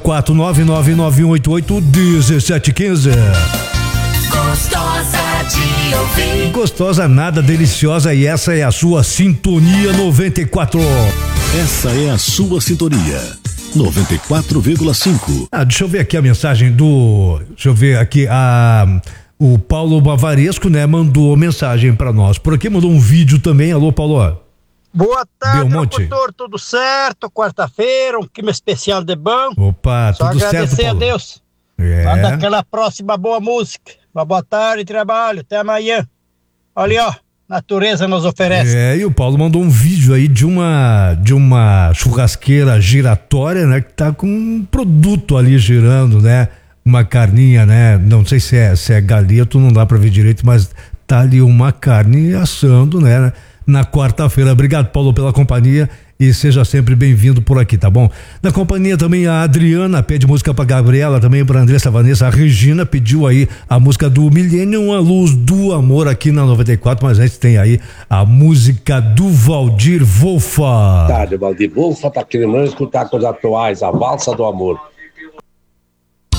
49991881715. Gostosa de ouvir. Gostosa nada, deliciosa, e essa é a sua Sintonia 94. Essa é a sua sintonia 94,5. Deixa eu ver aqui a mensagem deixa eu ver aqui, o Paulo Bavaresco, né, mandou mensagem pra nós. Por aqui mandou um vídeo também. Alô, Paulo. Boa tarde, Belmonte. doutor, tudo certo? Quarta-feira, um clima especial de bom. Opa, só tudo certo, agradecer a Paulo. Deus. É. Manda aquela próxima boa música. Uma boa tarde, trabalho, até amanhã. Olha, ó, natureza nos oferece. E o Paulo mandou um vídeo aí de uma churrasqueira giratória, né, que tá com um produto ali girando, né? Uma carninha, né? Não sei se é galeto, não dá pra ver direito, mas tá ali uma carne assando, né? Na quarta-feira. Obrigado, Paulo, pela companhia e seja sempre bem-vindo por aqui, tá bom? Na companhia também a Adriana pede música pra Gabriela, também pra Andressa, Vanessa. A Regina pediu aí a música do Millennium, A Luz do Amor, aqui na 94, mas a gente tem aí a música do Valdir Wolfa. Tarde, Valdir Wolfa tá querendo escutar coisas atuais, a Valsa do Amor.